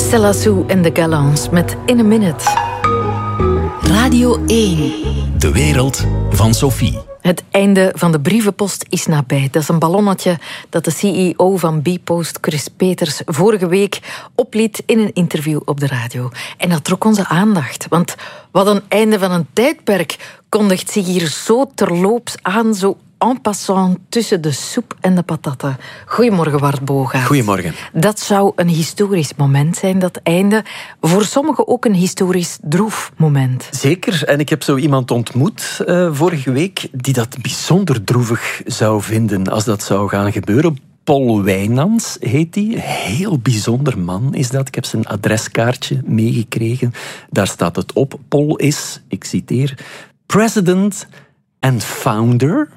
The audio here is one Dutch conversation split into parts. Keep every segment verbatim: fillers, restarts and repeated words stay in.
Stella Sue en de Gallants met In a Minute. Radio één. De wereld van Sophie. Het einde van de brievenpost is nabij. Dat is een ballonnetje dat de C E O van Bpost, Chris Peters, vorige week opliet in een interview op de radio. En dat trok onze aandacht. Want wat een einde van een tijdperk kondigt zich hier zo terloops aan, zo en passant tussen de soep en de patatten. Goedemorgen, Wart Bogaert. Goedemorgen. Dat zou een historisch moment zijn, dat einde. Voor sommigen ook een historisch droef moment. Zeker. En ik heb zo iemand ontmoet uh, vorige week die dat bijzonder droevig zou vinden als dat zou gaan gebeuren. Paul Wijnands heet hij. Een heel bijzonder man is dat. Ik heb zijn adreskaartje meegekregen. Daar staat het op. Paul is, ik citeer, president and founder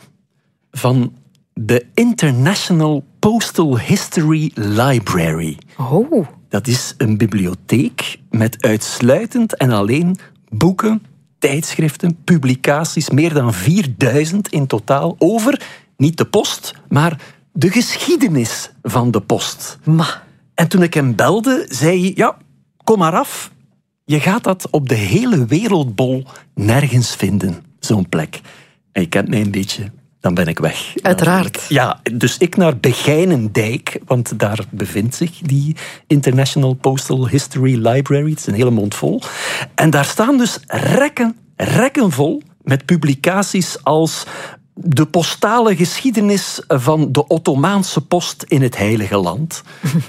van de International Postal History Library. Oh. Dat is een bibliotheek met uitsluitend en alleen boeken, tijdschriften, publicaties, meer dan vierduizend in totaal, over, niet de post, maar de geschiedenis van de post. Ma. En toen ik hem belde, zei hij, ja, kom maar af. Je gaat dat op de hele wereldbol nergens vinden, zo'n plek. En je kent mij een beetje. Dan ben ik weg. Uiteraard. Ja, dus ik naar Begijnendijk, want daar bevindt zich die International Postal History Library. Het is een hele mond vol. En daar staan dus rekken, rekken vol met publicaties als de postale geschiedenis van de Ottomaanse post in het Heilige Land.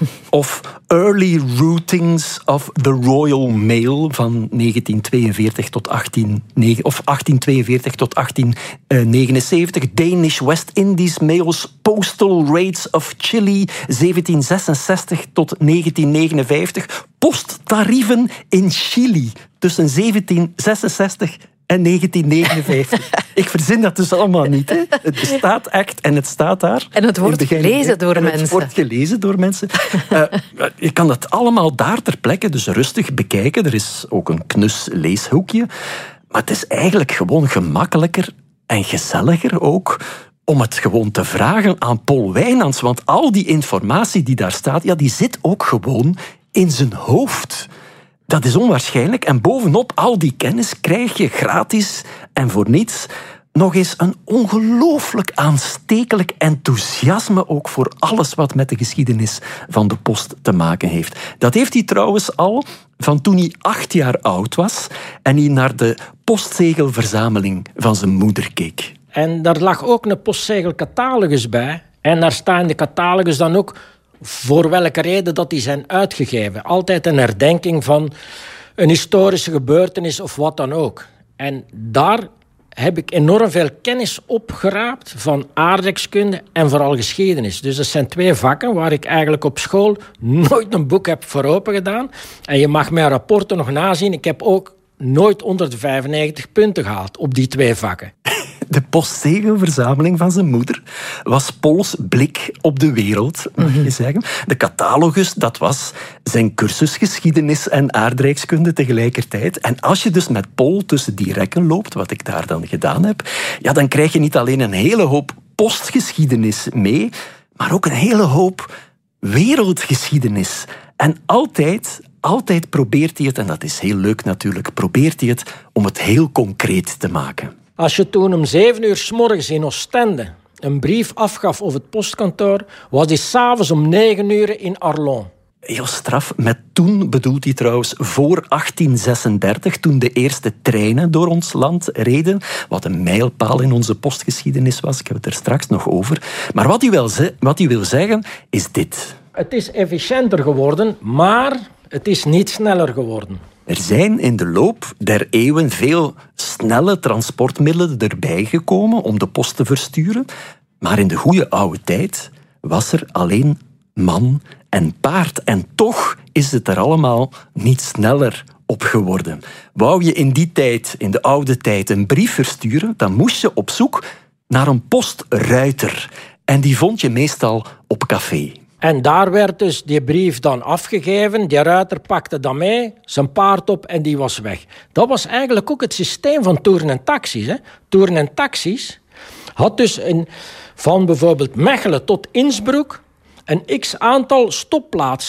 Of Early Routings of the Royal Mail van negentien tweeënveertig tot achttien, of achttien tweeënveertig tot achttien negenenzeventig. Danish West Indies Mails, Postal Raids of Chile zeventien zesenzestig tot negentien negenenvijftig. Posttarieven in Chili tussen zeventien zesenzestig en negentien negenenvijftig. Ik verzin dat dus allemaal niet. Hè. Het bestaat echt en het staat daar. En het wordt gelezen door en mensen. Het wordt gelezen door mensen. uh, je kan dat allemaal daar ter plekke dus rustig bekijken. Er is ook een knus leeshoekje. Maar het is eigenlijk gewoon gemakkelijker en gezelliger ook om het gewoon te vragen aan Paul Wijnands. Want al die informatie die daar staat, ja, die zit ook gewoon in zijn hoofd. Dat is onwaarschijnlijk. En bovenop al die kennis krijg je gratis en voor niets nog eens een ongelooflijk aanstekelijk enthousiasme ook voor alles wat met de geschiedenis van de post te maken heeft. Dat heeft hij trouwens al van toen hij acht jaar oud was en hij naar de postzegelverzameling van zijn moeder keek. En daar lag ook een postzegelcatalogus bij. En daar staat in de catalogus dan ook voor welke reden dat die zijn uitgegeven. Altijd een herdenking van een historische gebeurtenis of wat dan ook. En daar heb ik enorm veel kennis opgeraapt van aardrijkskunde en vooral geschiedenis. Dus dat zijn twee vakken waar ik eigenlijk op school nooit een boek heb voor open gedaan. En je mag mijn rapporten nog nazien. Ik heb ook nooit onder de vijfennegentig punten gehaald op die twee vakken. De postzegelverzameling van zijn moeder was Pauls blik op de wereld, mag je zeggen. De catalogus, dat was zijn cursus geschiedenis en aardrijkskunde tegelijkertijd. En als je dus met Paul tussen die rekken loopt, wat ik daar dan gedaan heb, ja, dan krijg je niet alleen een hele hoop postgeschiedenis mee, maar ook een hele hoop wereldgeschiedenis. En altijd, altijd probeert hij het, en dat is heel leuk natuurlijk, probeert hij het om het heel concreet te maken. Als je toen om zeven uur 's morgens in Oostende een brief afgaf op het postkantoor, was die 's avonds om negen uur in Arlon. Heel straf. Met toen bedoelt hij trouwens voor achttien zesendertig, toen de eerste treinen door ons land reden, wat een mijlpaal in onze postgeschiedenis was. Ik heb het er straks nog over. Maar wat hij, wel ze- wat hij wil zeggen, is dit. Het is efficiënter geworden, maar het is niet sneller geworden. Er zijn in de loop der eeuwen veel snelle transportmiddelen erbij gekomen om de post te versturen. Maar in de goede oude tijd was er alleen man en paard. En toch is het er allemaal niet sneller op geworden. Wou je in die tijd, in de oude tijd, een brief versturen, dan moest je op zoek naar een postruiter. En die vond je meestal op café. En daar werd dus die brief dan afgegeven. Die ruiter pakte dat mee, zijn paard op en die was weg. Dat was eigenlijk ook het systeem van toeren en taxis. Hè. Toeren en taxis had dus een, van bijvoorbeeld Mechelen tot Innsbruck een x-aantal stopplaatsen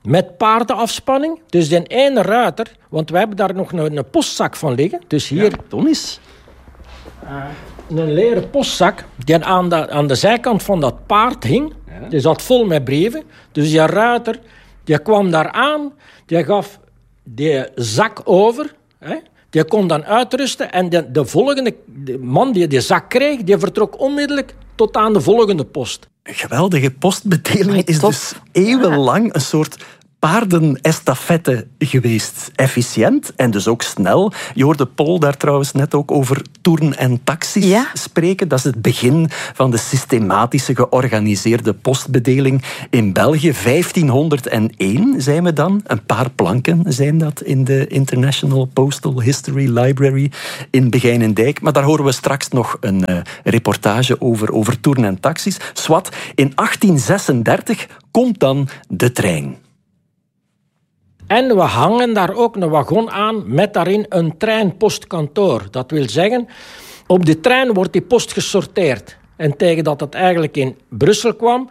met paardenafspanning. Dus die ene ruiter, want we hebben daar nog een, een postzak van liggen. Dus hier... Ja, toon eens. Uh, een leren postzak die aan de, aan de zijkant van dat paard hing. Ja. Die zat vol met brieven. Dus die ruiter, die kwam daar aan. Die gaf die zak over. Hè. Die kon dan uitrusten. En de, de volgende de man die die zak kreeg, die vertrok onmiddellijk tot aan de volgende post. Een geweldige postbedeling is dus eeuwenlang een soort paardenestafette geweest. Efficiënt en dus ook snel. Je hoorde Paul daar trouwens net ook over toeren en taxis ja? spreken. Dat is het begin van de systematische georganiseerde postbedeling in België. vijftienhonderdéén zijn we dan. Een paar planken zijn dat in de International Postal History Library in Begijnendijk. Maar daar horen we straks nog een uh, reportage over, over toeren en taxis. Swat, in achttien zesendertig komt dan de trein. En we hangen daar ook een wagon aan met daarin een treinpostkantoor. Dat wil zeggen, op de trein wordt die post gesorteerd. En tegen dat het eigenlijk in Brussel kwam,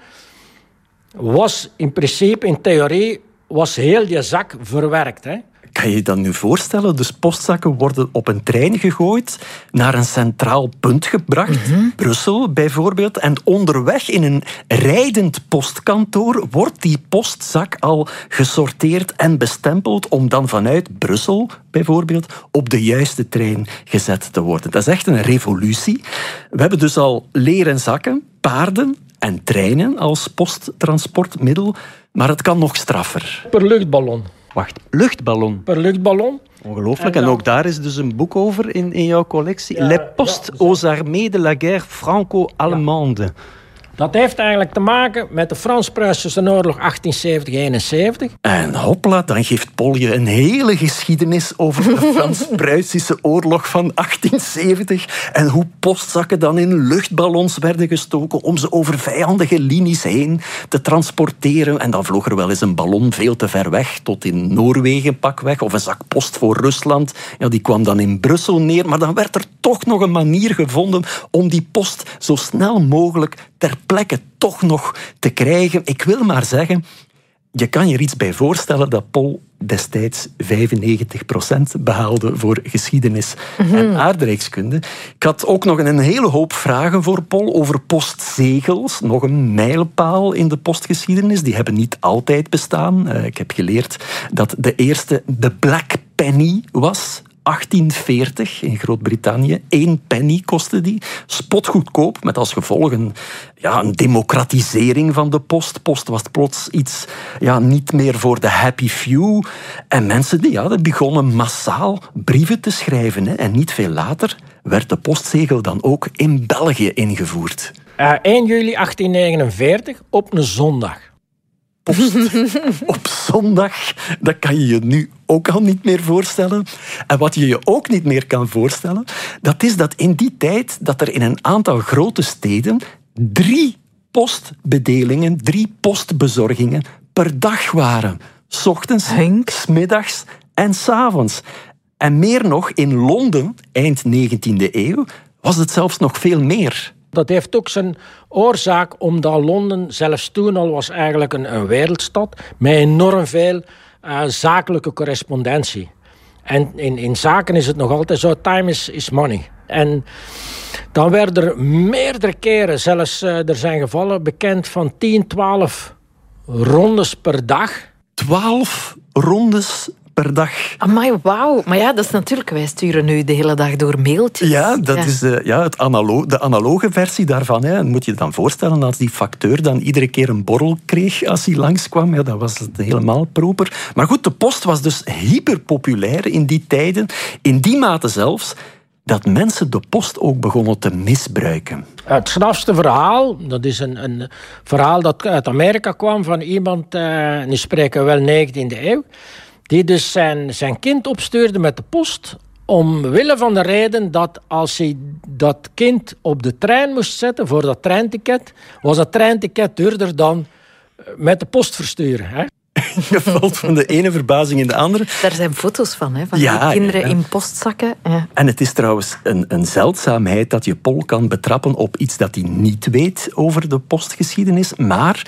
was in principe, in theorie, was heel die zak verwerkt. Hè. Kan je je dat nu voorstellen? Dus postzakken worden op een trein gegooid, naar een centraal punt gebracht, mm-hmm. Brussel bijvoorbeeld, en onderweg in een rijdend postkantoor wordt die postzak al gesorteerd en bestempeld om dan vanuit Brussel bijvoorbeeld op de juiste trein gezet te worden. Dat is echt een revolutie. We hebben dus al leren zakken, paarden en treinen als posttransportmiddel, maar het kan nog straffer. Per luchtballon. Wacht, luchtballon? Per luchtballon. Ongelooflijk. En, en ook daar is dus een boek over in, in jouw collectie. Ja, Les postes ja, aux armées de la guerre franco-allemande. Ja. Dat heeft eigenlijk te maken met de Frans-Pruisische oorlog achttien zeventig eenenzeventig. En hopla, dan geeft Paul je een hele geschiedenis over de Frans-Pruisische oorlog van achttien zeventig en hoe postzakken dan in luchtballons werden gestoken om ze over vijandige linies heen te transporteren. En dan vloog er wel eens een ballon veel te ver weg, tot in Noorwegen pakweg, of een zak post voor Rusland. Ja, die kwam dan in Brussel neer, maar dan werd er toch nog een manier gevonden om die post zo snel mogelijk ter plekke toch nog te krijgen. Ik wil maar zeggen, je kan je er iets bij voorstellen dat Paul destijds vijfennegentig procent behaalde voor geschiedenis mm-hmm. en aardrijkskunde. Ik had ook nog een hele hoop vragen voor Paul over postzegels. Nog een mijlpaal in de postgeschiedenis. Die hebben niet altijd bestaan. Uh, ik heb geleerd dat de eerste de Black Penny was. achttien veertig in Groot-Brittannië. Eén penny kostte die. Spotgoedkoop, met als gevolg een, ja, een democratisering van de post. Post was plots iets ja, niet meer voor de happy few. En mensen die, ja, die begonnen massaal brieven te schrijven. Hè. En niet veel later werd de postzegel dan ook in België ingevoerd. Uh, één juli achttien negenenveertig, op een zondag. Post op zondag, dat kan je je nu ook al niet meer voorstellen. En wat je je ook niet meer kan voorstellen, dat is dat in die tijd dat er in een aantal grote steden drie postbedelingen, drie postbezorgingen per dag waren. 's Ochtends, 's middags en 's avonds. En meer nog, in Londen, eind negentiende eeuw, was het zelfs nog veel meer. Dat heeft ook zijn oorzaak omdat Londen zelfs toen al was eigenlijk een, een wereldstad met enorm veel uh, zakelijke correspondentie. En in, in zaken is het nog altijd zo, time is, is money. En dan werden er meerdere keren, zelfs uh, er zijn gevallen bekend van tien, twaalf rondes per dag. twaalf rondes per dag. Amai, wauw. Maar ja, dat is natuurlijk... Wij sturen nu de hele dag door mailtjes. Ja, dat ja. is uh, ja, het analo- de analoge versie daarvan. Hè. Moet je je dan voorstellen als die facteur dan iedere keer een borrel kreeg als hij langskwam. Ja, dat was het helemaal proper. Maar goed, de post was dus hyperpopulair in die tijden. In die mate zelfs dat mensen de post ook begonnen te misbruiken. Het strafste verhaal, dat is een, een verhaal dat uit Amerika kwam van iemand, uh, nu spreken we wel negentiende eeuw, die dus zijn, zijn kind opstuurde met de post, omwille van de reden dat als hij dat kind op de trein moest zetten voor dat treinticket, was dat treinticket duurder dan met de post versturen. Hè? Je valt van de ene verbazing in de andere. Daar zijn foto's van, hè, van ja, die kinderen ja. in postzakken. Ja. En het is trouwens een, een zeldzaamheid dat je Paul kan betrappen op iets dat hij niet weet over de postgeschiedenis, maar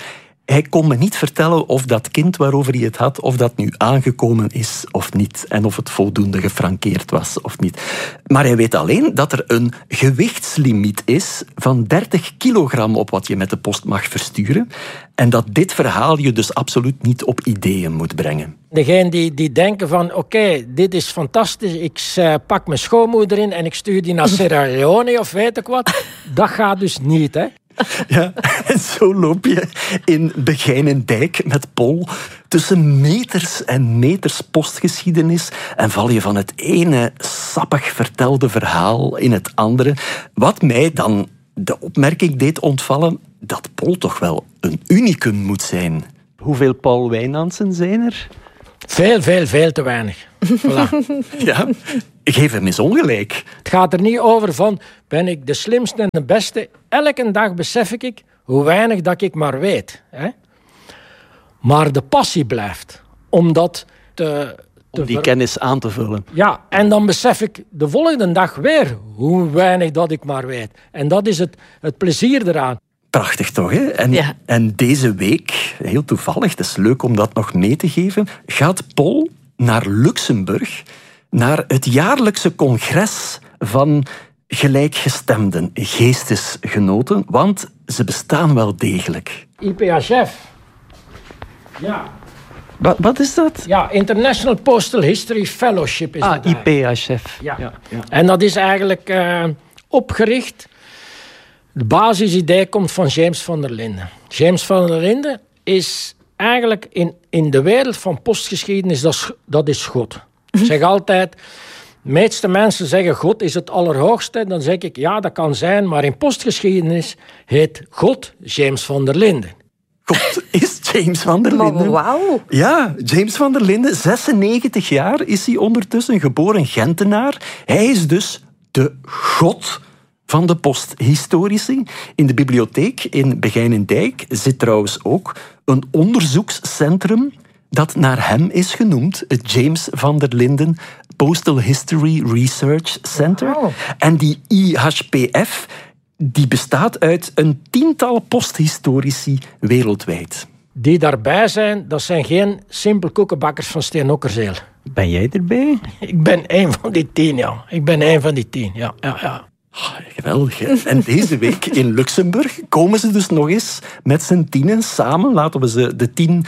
Hij kon me niet vertellen of dat kind waarover hij het had, of dat nu aangekomen is of niet. En of het voldoende gefrankeerd was of niet. Maar hij weet alleen dat er een gewichtslimiet is van dertig kilogram op wat je met de post mag versturen. En dat dit verhaal je dus absoluut niet op ideeën moet brengen. Degene die, die denken van, oké, okay, dit is fantastisch. Ik uh, pak mijn schoonmoeder in en ik stuur die naar Sierra Leone of weet ik wat. Dat gaat dus niet, hè. Ja, en zo loop je in Begijnendijk met Pol tussen meters en meters postgeschiedenis en val je van het ene sappig vertelde verhaal in het andere. Wat mij dan de opmerking deed ontvallen dat Pol toch wel een unicum moet zijn. Hoeveel Paul Wijnandsen zijn er? Veel, veel, veel te weinig. Voilà. Ja, geef hem eens ongelijk. Het gaat er niet over van, ben ik de slimste en de beste? Elke dag besef ik hoe weinig dat ik maar weet. Hè? Maar de passie blijft. Omdat te, te Om die ver... kennis aan te vullen. Ja, en dan besef ik de volgende dag weer hoe weinig dat ik maar weet. En dat is het, het plezier eraan. Prachtig toch, hè? En, ja. en deze week, heel toevallig, het is leuk om dat nog mee te geven, gaat Pol naar Luxemburg, naar het jaarlijkse congres van gelijkgestemden, geestesgenoten, want ze bestaan wel degelijk. I P H F. Ja. Wat, wat is dat? Ja, International Postal History Fellowship is ah, dat. I P H F. Ja. Ja, ja. En dat is eigenlijk uh, opgericht. De basisidee komt van James van der Linden. James van der Linden is eigenlijk in, in de wereld van postgeschiedenis, dat, dat is God. Ik zeg altijd, de meeste mensen zeggen God is het allerhoogste. Dan zeg ik, ja, dat kan zijn, maar in postgeschiedenis heet God James van der Linden. God is James van der Linden. Maar wauw. Ja, James van der Linden, zesennegentig jaar is hij ondertussen, geboren Gentenaar. Hij is dus de God van de posthistorici. In de bibliotheek in Begijnendijk zit trouwens ook een onderzoekscentrum dat naar hem is genoemd, het James van der Linden Postal History Research Center. Wow. En die I H P F die bestaat uit een tiental posthistorici wereldwijd. Die daarbij zijn, dat zijn geen simpel koekenbakkers van Steenokkerzeel. Ben jij erbij? Ik ben een van die tien, ja. Ik ben een van die tien, ja. ja, ja. Oh, geweldig, hè? En deze week in Luxemburg komen ze dus nog eens met z'n tienen samen, laten we ze de tien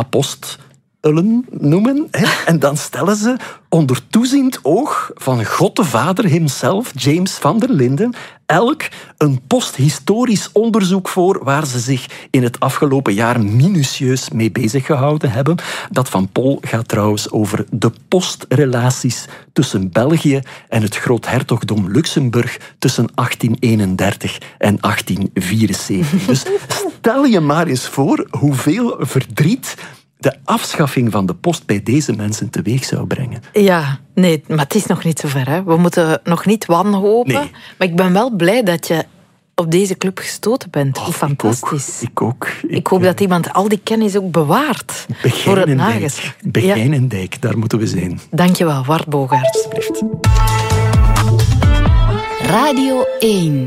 apostelen noemen. Hè? En dan stellen ze onder toeziend oog van God de Vader himself, James van der Linden, elk een posthistorisch onderzoek voor waar ze zich in het afgelopen jaar minutieus mee bezig gehouden hebben. Dat van Pol gaat trouwens over de postrelaties tussen België en het Groothertogdom Luxemburg tussen achttien eenendertig en achttien vierenzeventig. Dus stel je maar eens voor hoeveel verdriet de afschaffing van de post bij deze mensen teweeg zou brengen. Ja, nee, maar het is nog niet zover. Hè. We moeten nog niet wanhopen. Nee. Maar ik ben wel blij dat je op deze club gestoten bent. Oh, Hoe fantastisch. Ik ook. Ik, ook. ik, ik hoop uh, dat iemand al die kennis ook bewaart. Voor het nageslacht. Begijnendijk, ja. Daar moeten we zijn. Dank je wel, Wart Bogaerts. Alsjeblieft. Radio één.